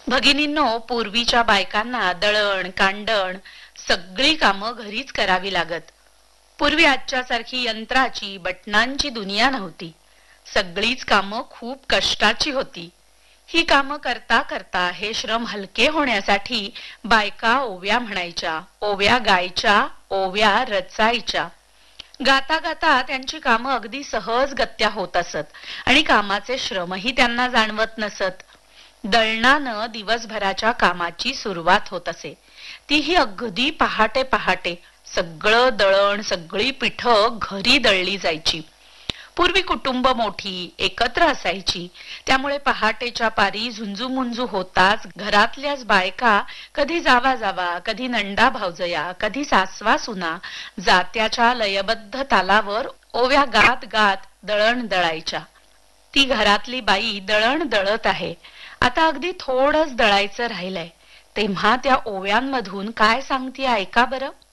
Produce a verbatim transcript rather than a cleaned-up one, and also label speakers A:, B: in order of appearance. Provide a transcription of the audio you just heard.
A: भगिनींनो, पूर्वीच्या बायकांना दळण कांडण सगळी कामं घरीच करावी लागत. पूर्वी आजच्या सारखी यंत्राची बटनांची दुनिया नव्हती. सगळीच कामं खूप कष्टाची होती. ही कामं करता करता हे श्रम हलके होण्यासाठी बायका ओव्या म्हणायच्या, ओव्या गायच्या, ओव्या रचायच्या. गाता गाता त्यांची कामं अगदी सहज गत्या होत असत आणि कामाचे श्रमही त्यांना जाणवत नसत. दळणानं दिवसभराच्या कामाची सुरुवात होत असे, तीही अगदी पहाटे पहाटे. सगळं दळण सगळी पिठं घरी दळली जायची. पूर्वी कुटुंब मोठी एकत्र असायची, त्यामुळे पहाटेच्या पारी झुंजूमुंजू होताच घरातल्याच बायका कधी जावा जावा, कधी नंडा भावजया, कधी सासवा सुना जात्याच्या लयबद्ध तालावर ओव्या गात गात दळण दळायच्या. ती घरातली बाई दळण दळत आहे. आता अगदी थोडंच दळायचं राहिलंय, तेव्हा त्या ओव्यांमधून काय सांगते ऐका बरं.